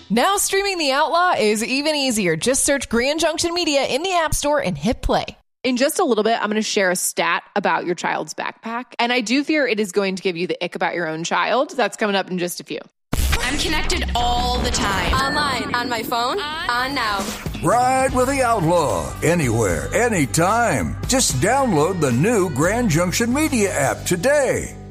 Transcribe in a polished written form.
Now streaming The Outlaw is even easier. Just search Grand Junction Media in the App Store and hit play. In just a little bit, I'm going to share a stat about your child's backpack. And I do fear it is going to give you the ick about your own child. That's coming up in just a few. I'm connected all the time. Online, on my phone, on now. Ride with the Outlaw. Anywhere, anytime. Just download the new Grand Junction Media app today.